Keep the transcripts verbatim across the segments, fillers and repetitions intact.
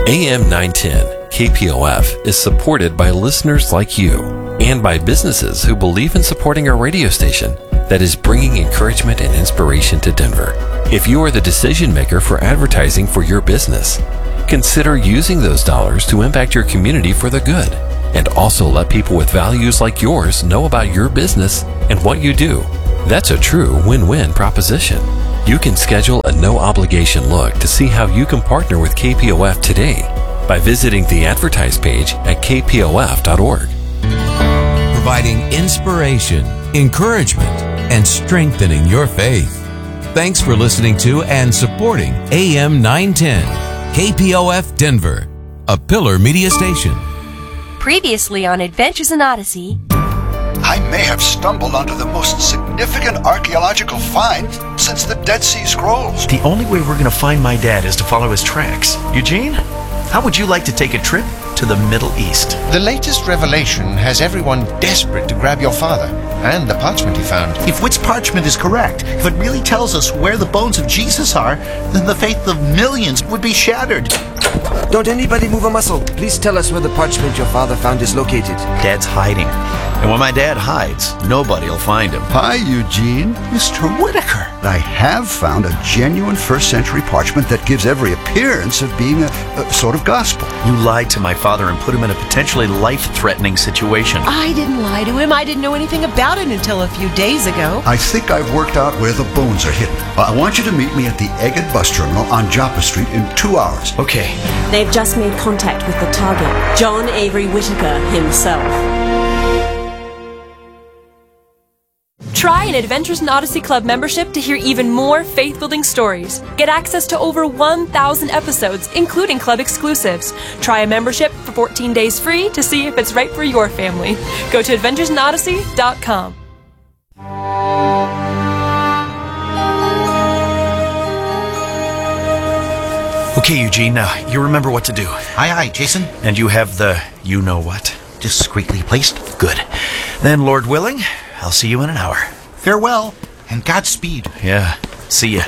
A M nine ten K P O F is supported by listeners like you and by businesses who believe in supporting our radio station that is bringing encouragement and inspiration to Denver. If you are the decision maker for advertising for your business, consider using those dollars to impact your community for the good, and also let people with values like yours know about your business and what you do. That's a true win-win proposition. You can schedule a no-obligation look to see how you can partner with K P O F today by visiting the advertise page at k p o f dot org. Providing inspiration, encouragement, and strengthening your faith. Thanks for listening to and supporting A M nine ten, K P O F Denver, a Pillar Media station. Previously on Adventures in Odyssey. I may have stumbled onto the most significant archaeological find since the Dead Sea Scrolls. The only way we're going to find my dad is to follow his tracks. Eugene, how would you like to take a trip to the Middle East? The latest revelation has everyone desperate to grab your father and the parchment he found. If Witt's parchment is correct, if it really tells us where the bones of Jesus are, then the faith of millions would be shattered. Don't anybody move a muscle. Please tell us where the parchment your father found is located. Dad's hiding. And when my dad hides, nobody will find him. Hi, Eugene. Mister Whitaker. I have found a genuine first century parchment that gives every appearance of being a, a sort of gospel. You lied to my father and put him in a potentially life-threatening situation. I didn't lie to him. I didn't know anything about it until a few days ago. I think I've worked out where the bones are hidden. I want you to meet me at the Egged bus terminal on Joppa Street in two hours. Okay. They've just made contact with the target, John Avery Whitaker himself. Try an Adventures in Odyssey Club membership to hear even more faith-building stories. Get access to over one thousand episodes, including club exclusives. Try a membership for fourteen days free to see if it's right for your family. Go to adventures in odyssey dot com. Okay, Eugene, now you remember what to do. Aye, aye, Jason. And you have the you-know-what. Discreetly placed. Good. Then, Lord willing, I'll see you in an hour. Farewell, and Godspeed. Yeah, see ya.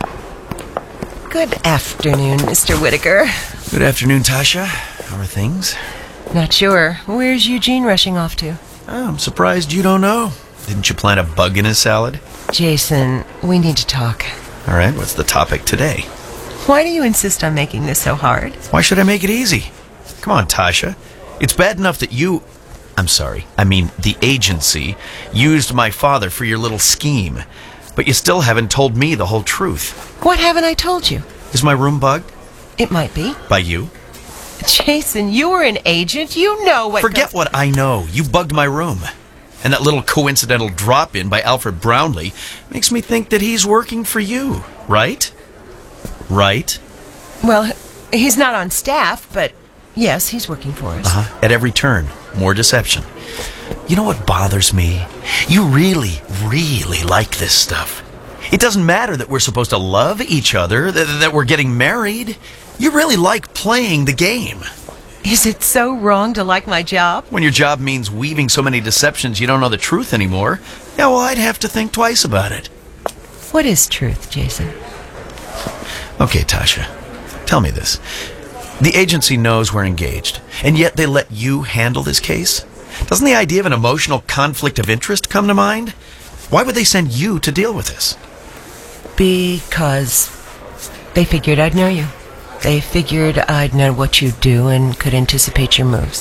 Good afternoon, Mister Whitaker. Good afternoon, Tasha. How are things? Not sure. Where's Eugene rushing off to? Oh, I'm surprised you don't know. Didn't you plant a bug in his salad? Jason, we need to talk. All right, what's the topic today? Why do you insist on making this so hard? Why should I make it easy? Come on, Tasha. It's bad enough that you... I'm sorry, I mean the agency used my father for your little scheme. But you still haven't told me the whole truth. What haven't I told you? Is my room bugged? It might be. By you? Jason, you were an agent. You know what... Forget what I know. You bugged my room. And that little coincidental drop-in by Alfred Brownlee makes me think that he's working for you, right? Right? Well, he's not on staff, but yes, he's working for us. Uh-huh. At every turn, more deception. You know what bothers me? You really, really like this stuff. It doesn't matter that we're supposed to love each other, that, that we're getting married. You really like playing the game. Is it so wrong to like my job? When your job means weaving so many deceptions you don't know the truth anymore, yeah, well, I'd have to think twice about it. What is truth, Jason? Okay, Tasha, tell me this. The agency knows we're engaged, and yet they let you handle this case? Doesn't the idea of an emotional conflict of interest come to mind? Why would they send you to deal with this? Because they figured I'd know you. They figured I'd know what you'd do and could anticipate your moves.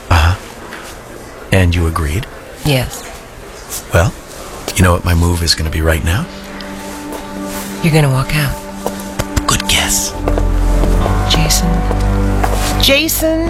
Uh-huh. And you agreed? Yes. Well, you know what my move is going to be right now? You're going to walk out. Good guess. Jason. Jason!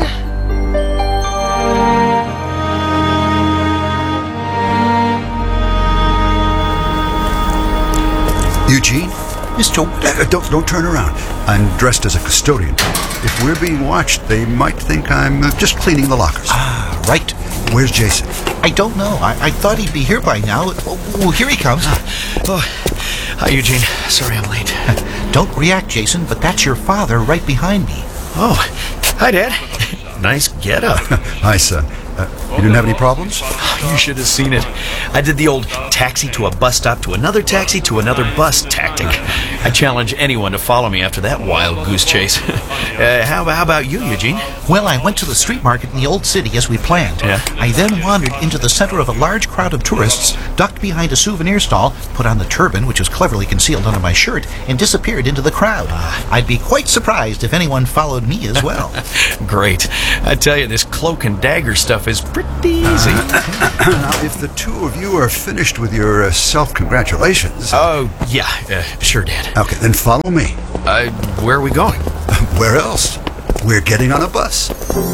Eugene? Mister Uh, don't, don't turn around. I'm dressed as a custodian. If we're being watched, they might think I'm uh, just cleaning the lockers. Ah, right. Where's Jason? I don't know. I, I thought he'd be here by now. Oh, well, here he comes. Oh, hi, Eugene. Sorry I'm late. Don't react, Jason, but that's your father right behind me. Oh, hi, Dad. Nice getup. Hi, son. Uh, You didn't have any problems? You should have seen it. I did the old taxi to a bus stop to another taxi to another bus tactic. I challenge anyone to follow me after that wild goose chase. uh, how, how about you, Eugene? Well, I went to the street market in the old city as we planned. Yeah. I then wandered into the center of a large crowd of tourists, ducked behind a souvenir stall, put on the turban, which was cleverly concealed under my shirt, and disappeared into the crowd. I'd be quite surprised if anyone followed me as well. Great. I tell you, this cloak and dagger stuff is pretty easy. Now, if the two of you are finished with your uh, self-congratulations... Oh, yeah. Uh, sure, Dad. Okay, then follow me. Uh, where are we going? Where else? We're getting on a bus.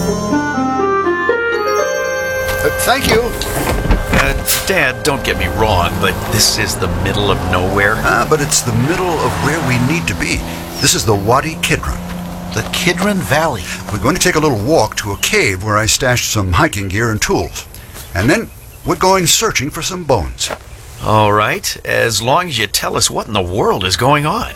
Uh, thank you. Uh, Dad, don't get me wrong, but this is the middle of nowhere. Ah, but it's the middle of where we need to be. This is the Wadi Kidron. The Kidron Valley. We're going to take a little walk to a cave where I stashed some hiking gear and tools. And then we're going searching for some bones. All right, as long as you tell us what in the world is going on.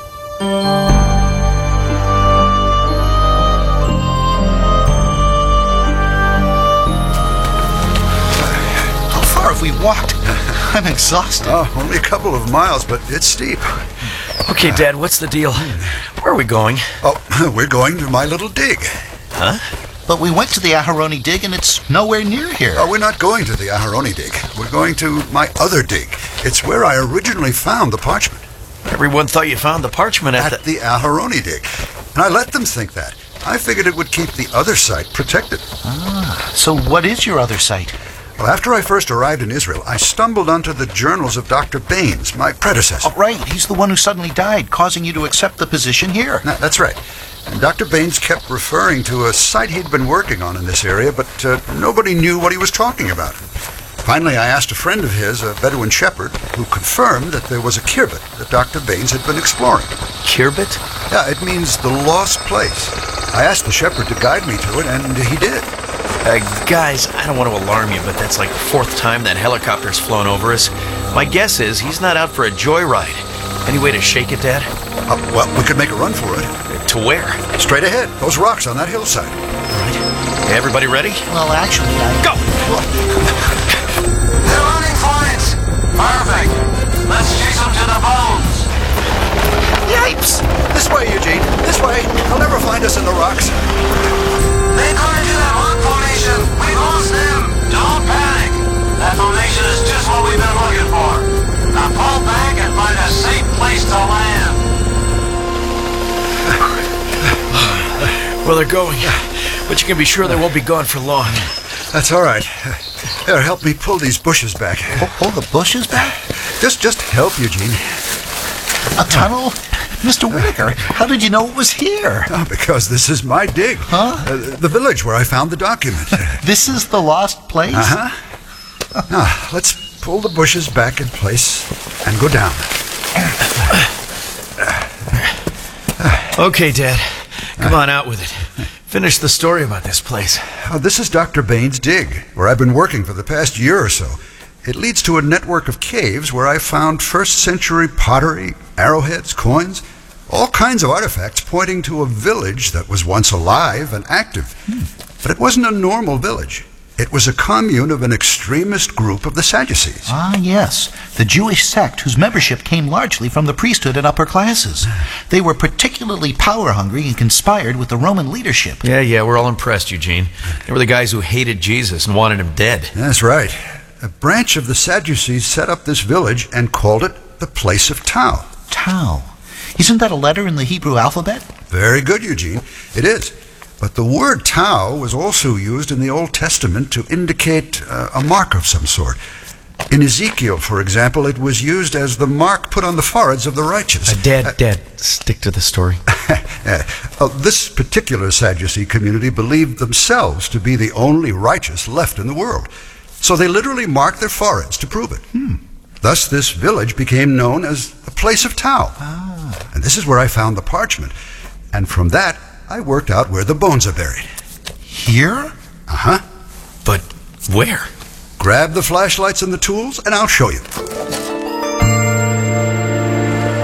How far have we walked? I'm exhausted. Oh, only a couple of miles, but it's steep. Okay, Dad, what's the deal? Where are we going? Oh, we're going to my little dig. Huh? But we went to the Aharoni dig and it's nowhere near here. Oh, we're not going to the Aharoni dig. We're going to my other dig. It's where I originally found the parchment. Everyone thought you found the parchment at, At the Aharoni dig. And I let them think that. I figured it would keep the other site protected. Ah, so what is your other site? Well, after I first arrived in Israel, I stumbled onto the journals of Doctor Baines, my predecessor. Oh, right. He's the one who suddenly died, causing you to accept the position here. No, that's right. And Doctor Baines kept referring to a site he'd been working on in this area, but uh, nobody knew what he was talking about. Finally, I asked a friend of his, a Bedouin shepherd, who confirmed that there was a kirbet that Doctor Baines had been exploring. Kirbet? Yeah, it means the lost place. I asked the shepherd to guide me to it, and he did. Uh, guys, I don't want to alarm you, but that's like the fourth time that helicopter's flown over us. My guess is he's not out for a joyride. Any way to shake it, Dad? Uh, well, we could make a run for it. To where? Straight ahead. Those rocks on that hillside. All right. Everybody ready? Well, actually, I... Go! They're running for it! Perfect! Let's chase them to the bones! Yipes! This way, Eugene. This way. They'll never find us in the rocks. They've gone into that rock formation! We lost them! Don't panic! That formation is just what we've been looking for. Now pull back and find a safe place to land. Well, they're going, but you can be sure they won't be gone for long. That's all right. Here, help me pull these bushes back. Pull the bushes back? Just, just help, Eugene. A tunnel? Mister Whitaker, how did you know it was here? Oh, because this is my dig. Huh? Uh, the village where I found the document. This is the lost place? Uh-huh. Now, let's pull the bushes back in place and go down. Okay, Dad. Come on, out with it. Finish the story about this place. Oh, this is Doctor Baines' dig, where I've been working for the past year or so. It leads to a network of caves where I found first century pottery, arrowheads, coins, all kinds of artifacts pointing to a village that was once alive and active. Hmm. But it wasn't a normal village. It was a commune of an extremist group of the Sadducees. Ah, yes. The Jewish sect whose membership came largely from the priesthood and upper classes. They were particularly power-hungry and conspired with the Roman leadership. Yeah, yeah, we're all impressed, Eugene. They were the guys who hated Jesus and wanted him dead. That's right. A branch of the Sadducees set up this village and called it the Place of Tau. Tau? Isn't that a letter in the Hebrew alphabet? Very good, Eugene. It is. But the word Tau was also used in the Old Testament to indicate uh, a mark of some sort. In Ezekiel, for example, it was used as the mark put on the foreheads of the righteous. Uh, Dad, uh, Dad, stick to the story. uh, uh, this particular Sadducee community believed themselves to be the only righteous left in the world. So they literally marked their foreheads to prove it. Hmm. Thus, this village became known as the Place of Tau. Ah. And this is where I found the parchment. And from that, I worked out where the bones are buried. Here? Uh-huh. But where? Grab the flashlights and the tools, and I'll show you.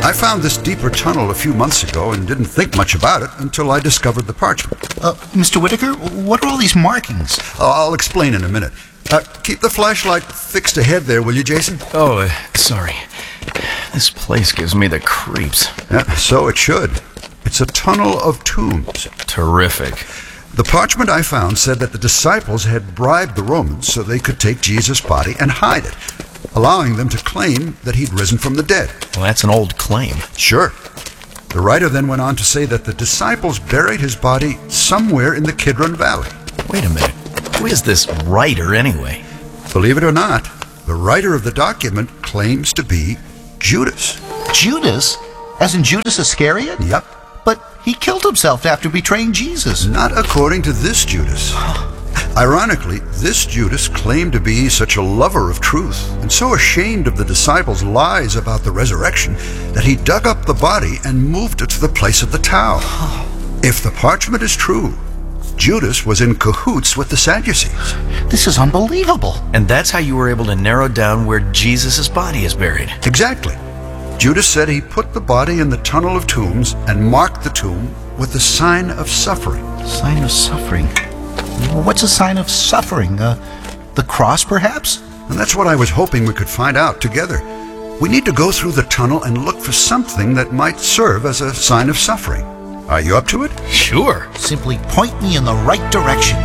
I found this deeper tunnel a few months ago and didn't think much about it until I discovered the parchment. Uh, Mister Whitaker, what are all these markings? Oh, I'll explain in a minute. Uh, keep the flashlight fixed ahead there, will you, Jason? Oh, uh, sorry. This place gives me the creeps. Yeah, so it should. It's a tunnel of tombs. Terrific. The parchment I found said that the disciples had bribed the Romans so they could take Jesus' body and hide it, allowing them to claim that he'd risen from the dead. Well, that's an old claim. Sure. The writer then went on to say that the disciples buried his body somewhere in the Kidron Valley. Wait a minute. Who is this writer, anyway? Believe it or not, the writer of the document claims to be Judas. Judas? As in Judas Iscariot? Yep. But he killed himself after betraying Jesus. Not according to this Judas. Ironically, this Judas claimed to be such a lover of truth and so ashamed of the disciples' lies about the resurrection that he dug up the body and moved it to the place of the tower. If the parchment is true, Judas was in cahoots with the Sadducees. This is unbelievable. And that's how you were able to narrow down where Jesus' body is buried. Exactly. Judas said he put the body in the tunnel of tombs and marked the tomb with the sign of suffering. Sign of suffering? What's a sign of suffering? Uh, the cross, perhaps? And that's what I was hoping we could find out together. We need to go through the tunnel and look for something that might serve as a sign of suffering. Are you up to it? Sure. Simply point me in the right direction.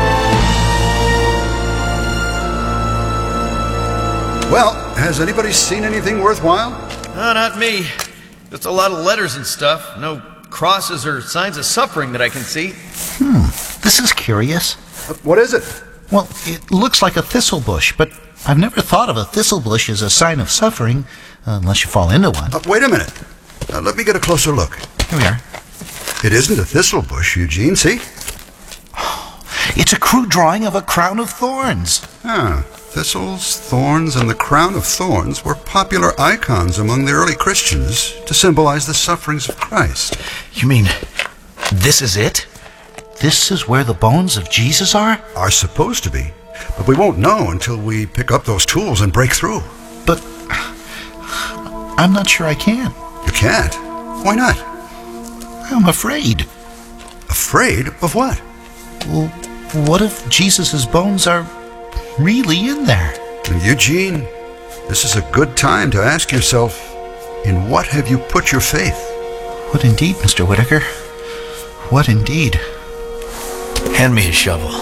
Well, has anybody seen anything worthwhile? No, not me. Just a lot of letters and stuff. No crosses or signs of suffering that I can see. Hmm, this is curious. Uh, what is it? Well, it looks like a thistle bush, but I've never thought of a thistle bush as a sign of suffering, uh, unless you fall into one. Uh, wait a minute. Uh, let me get a closer look. Here we are. It isn't a thistle bush, Eugene, see? It's a crude drawing of a crown of thorns. Ah, thistles, thorns, and the crown of thorns were popular icons among the early Christians to symbolize the sufferings of Christ. You mean this is it? This is where the bones of Jesus are? Are supposed to be. But we won't know until we pick up those tools and break through. But I'm not sure I can. You can't? Why not? I'm afraid. Afraid of what? Well, what if Jesus' bones are really in there? And Eugene, this is a good time to ask yourself, in what have you put your faith? What indeed, Mister Whitaker? What indeed? Hand me his shovel.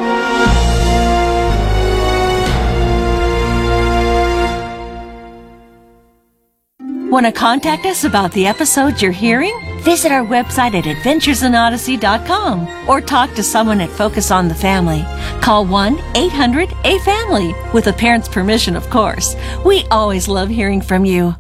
Want to contact us about the episodes you're hearing? Visit our website at adventures in odyssey dot com or talk to someone at Focus on the Family. Call one eight hundred A family, with a parent's permission, of course. We always love hearing from you.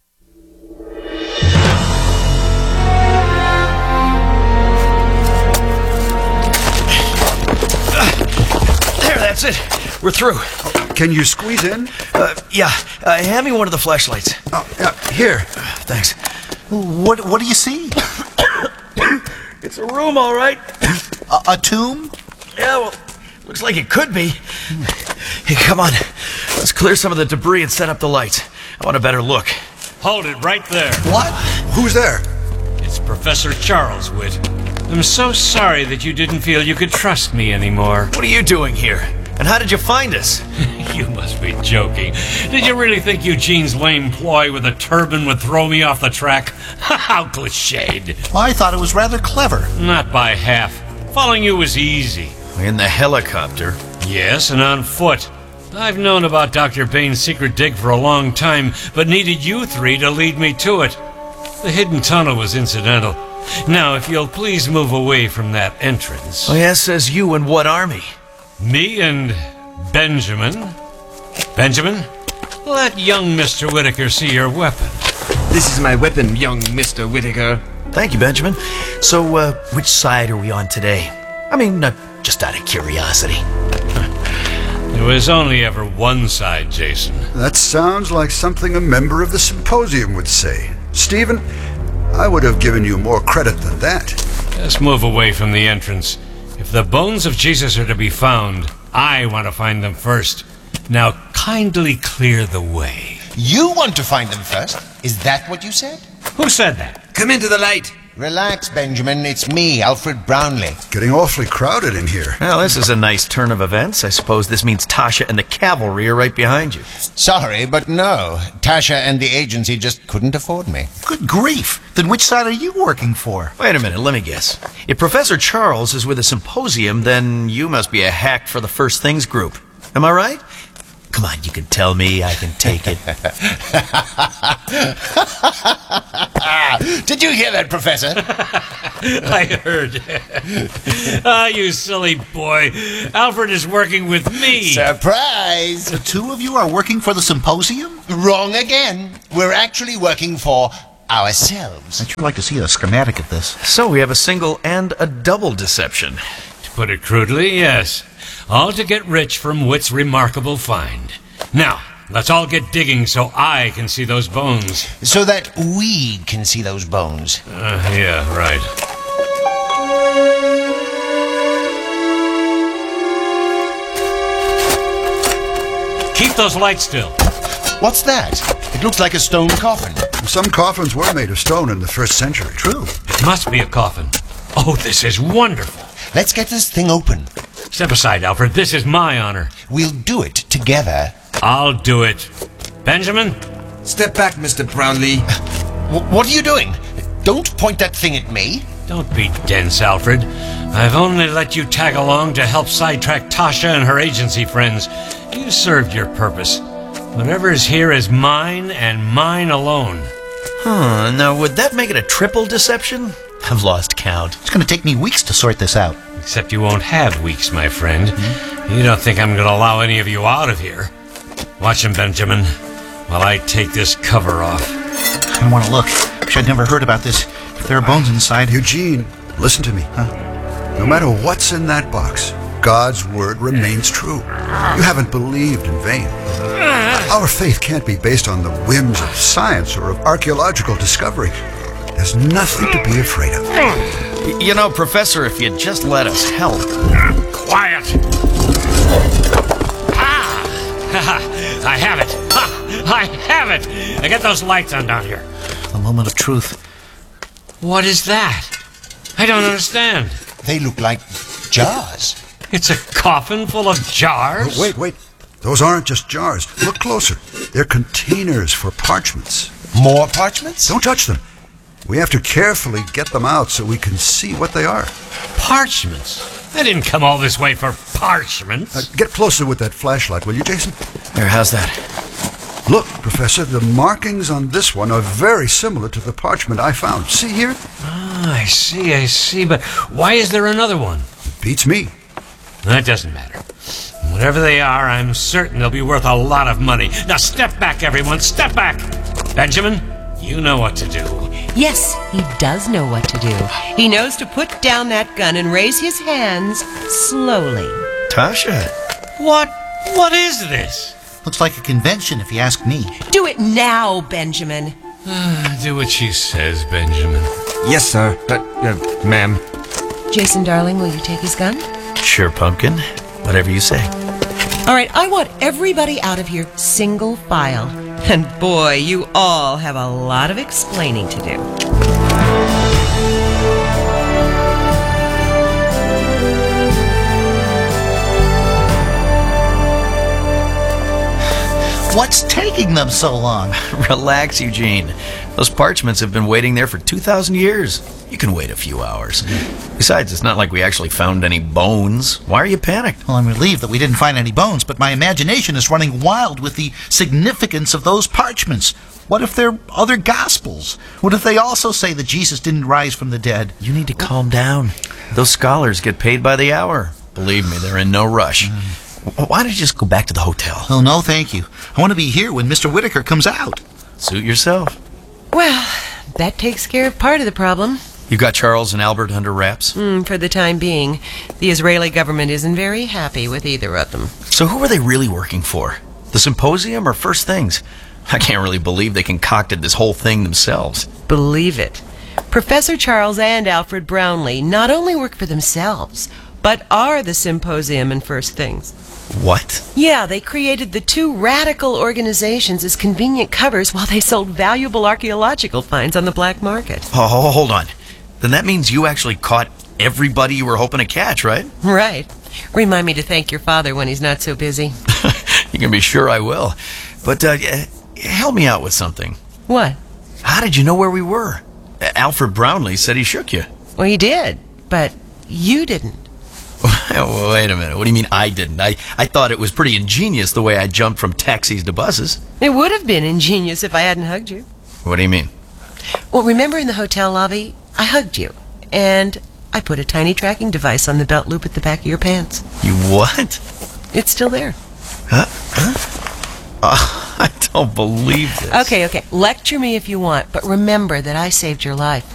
There, that's it. We're through. Can you squeeze in? Uh, yeah. Uh, hand me one of the flashlights. Oh, yeah, here. Thanks. What What do you see? It's a room, all right. A, a tomb? Yeah, well, looks like it could be. Hey, come on. Let's clear some of the debris and set up the lights. I want a better look. Hold it right there. What? Who's there? It's Professor Charles Witt. I'm so sorry that you didn't feel you could trust me anymore. What are you doing here? And how did you find us? You must be joking. Did you really think Eugene's lame ploy with a turban would throw me off the track? How cliched. Well, I thought it was rather clever. Not by half. Following you was easy. In the helicopter? Yes, and on foot. I've known about Doctor Bain's secret dig for a long time, but needed you three to lead me to it. The hidden tunnel was incidental. Now, if you'll please move away from that entrance. Oh, yes, says you and what army? Me and Benjamin. Benjamin, let young Mister Whitaker see your weapon. This is my weapon, young Mister Whitaker. Thank you, Benjamin. So, uh, which side are we on today? I mean, uh, just out of curiosity. There was only ever one side, Jason. That sounds like something a member of the symposium would say. Stephen, I would have given you more credit than that. Just move away from the entrance. If the bones of Jesus are to be found, I want to find them first. Now kindly clear the way. You want to find them first? Is that what you said? Who said that? Come into the light. Relax, Benjamin. It's me, Alfred Brownlee. Getting awfully crowded in here. Well, this is a nice turn of events. I suppose this means Tasha and the cavalry are right behind you. Sorry, but no. Tasha and the agency just couldn't afford me. Good grief. Then which side are you working for? Wait a minute, let me guess. If Professor Charles is with a symposium, then you must be a hack for the First Things group. Am I right? Come on, you can tell me. I can take it. Did you hear that, Professor? I heard. Ah, you silly boy. Alfred is working with me. Surprise! The two of you are working for the symposium? Wrong again. We're actually working for ourselves. I'd sure like to see a schematic of this. So we have a single and a double deception. To put it crudely, yes. All to get rich from Wit's remarkable find. Now, let's all get digging so I can see those bones. So that we can see those bones. Uh, yeah, right. Keep those lights still. What's that? It looks like a stone coffin. Some coffins were made of stone in the first century. True. It must be a coffin. Oh, this is wonderful. Let's get this thing open. Step aside, Alfred. This is my honor. We'll do it together. I'll do it. Benjamin? Step back, Mister Brownlee. W- what are you doing? Don't point that thing at me. Don't be dense, Alfred. I've only let you tag along to help sidetrack Tasha and her agency friends. You served your purpose. Whatever is here is mine and mine alone. Huh, now would that make it a triple deception? I've lost count. It's going to take me weeks to sort this out. Except you won't have weeks, my friend. Mm-hmm. You don't think I'm going to allow any of you out of here. Watch him, Benjamin, while I take this cover off. I don't want to look. Wish I'd never heard about this. If there are bones inside... Eugene, listen to me. Huh? No matter what's in that box, God's word remains true. You haven't believed in vain. Our faith can't be based on the whims of science or of archaeological discovery. There's nothing to be afraid of. You know, Professor, if you'd just let us help. Quiet! Ah! I have it! Ha! I have it! Now get those lights on down here. A moment of truth. What is that? I don't understand. They look like jars. It's a coffin full of jars? Oh, wait, wait. Those aren't just jars. Look closer. They're containers for parchments. More parchments? Don't touch them. We have to carefully get them out so we can see what they are. Parchments? I didn't come all this way for parchments. Uh, get closer with that flashlight, will you, Jason? There, how's that? Look, Professor, the markings on this one are very similar to the parchment I found. See here? Ah, I see, I see. But why is there another one? Beats me. That doesn't matter. Whatever they are, I'm certain they'll be worth a lot of money. Now step back, everyone. Step back. Benjamin, you know what to do. Yes, he does know what to do. He knows to put down that gun and raise his hands slowly. Tasha. What? What is this? Looks like a convention, if you ask me. Do it now, Benjamin. Do what she says, Benjamin. Yes, sir. Uh, uh, ma'am. Jason, darling, will you take his gun? Sure, Pumpkin. Whatever you say. All right, I want everybody out of here single file. And boy, you all have a lot of explaining to do. What's taking them so long? Relax, Eugene. Those parchments have been waiting there for two thousand years. You can wait a few hours. Besides, it's not like we actually found any bones. Why are you panicked? Well, I'm relieved that we didn't find any bones, but my imagination is running wild with the significance of those parchments. What if they're other gospels? What if they also say that Jesus didn't rise from the dead? You need to calm down. Those scholars get paid by the hour. Believe me, they're in no rush. Mm. Why don't you just go back to the hotel? Oh, no, thank you. I want to be here when Mister Whitaker comes out. Suit yourself. Well, that takes care of part of the problem. You got Charles and Albert under wraps? Mm, for the time being. The Israeli government isn't very happy with either of them. So who are they really working for? The symposium or First Things? I can't really believe they concocted this whole thing themselves. Believe it. Professor Charles and Alfred Brownlee not only work for themselves, but are the symposium and First Things. What? Yeah, they created the two radical organizations as convenient covers while they sold valuable archaeological finds on the black market. Oh, hold on. Then that means you actually caught everybody you were hoping to catch, right? Right. Remind me to thank your father when he's not so busy. You can be sure I will. But uh, help me out with something. What? How did you know where we were? Alfred Brownlee said he shook you. Well, he did, but you didn't. Wait a minute. What do you mean I didn't? I, I thought it was pretty ingenious the way I jumped from taxis to buses. It would have been ingenious if I hadn't hugged you. What do you mean? Well, remember in the hotel lobby, I hugged you, and I put a tiny tracking device on the belt loop at the back of your pants. You what? It's still there. Huh? Huh? Uh, I don't believe this. Okay, okay. Lecture me if you want, but remember that I saved your life.